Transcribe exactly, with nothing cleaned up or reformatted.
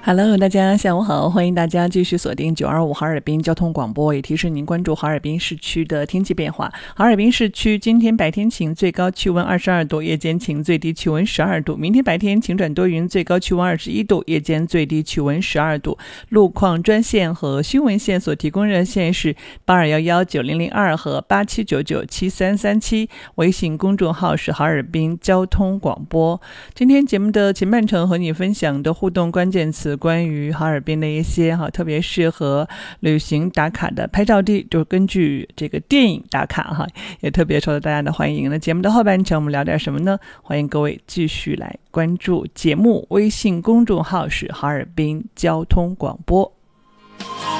Hello， 大家下午好，欢迎大家继续锁定九二五哈尔滨交通广播，也提示您关注哈尔滨市区的天气变化。哈尔滨市区今天白天晴，最高气温二十二度，夜间晴，最低气温十二度。明天白天晴转多云，最高气温二十一度，夜间最低气温十二度。路况专线和新闻线所提供热线是八二一一九零零二和八七九九七三三七，微信公众号是哈尔滨交通广播。今天节目的前半程和你分享的互动关键词，关于哈尔滨的一些哈特别适合旅行打卡的拍照地，就是根据这个电影打卡哈，也特别受到大家的欢迎。那节目的后半程我们聊点什么呢？欢迎各位继续来关注节目，微信公众号是哈尔滨交通广播。